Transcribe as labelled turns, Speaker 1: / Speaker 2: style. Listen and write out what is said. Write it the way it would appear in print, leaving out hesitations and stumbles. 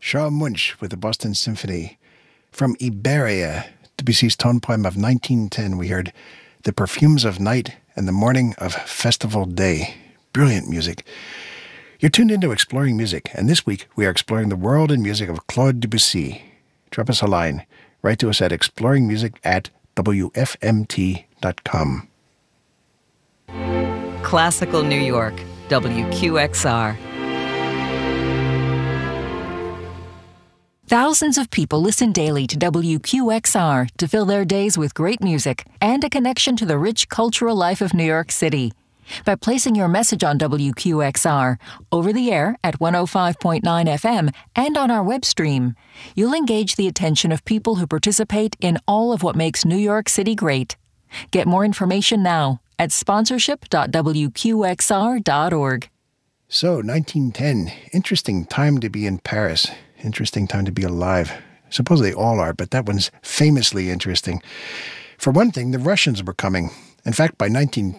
Speaker 1: Shaw Munch with the Boston Symphony. From Iberia, Debussy's tone poem of 1910, we heard The Perfumes of Night and the Morning of Festival Day. Brilliant music. You're tuned into Exploring Music, and this week we are exploring the world and music of Claude Debussy. Drop us a line. Write to us at exploringmusic@wfmt.com.
Speaker 2: Classical New York, WQXR.
Speaker 3: Thousands of people listen daily to WQXR to fill their days with great music and a connection to the rich cultural life of New York City. By placing your message on WQXR, over the air at 105.9 FM and on our web stream, you'll engage the attention of people who participate in all of what makes New York City great. Get more information now at sponsorship.wqxr.org.
Speaker 1: So, 1910, interesting time to be in Paris. Interesting time to be alive. Suppose they all are, but that one's famously interesting. For one thing, the Russians were coming. In fact, by 1910,